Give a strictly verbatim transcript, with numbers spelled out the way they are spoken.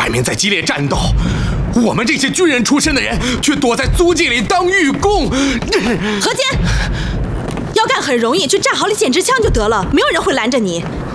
外面在激烈战斗，我们这些军人出身的人却躲在租界里当狱工。 何坚，要干很容易，去战壕里捡支枪就得了，没有人会拦着你。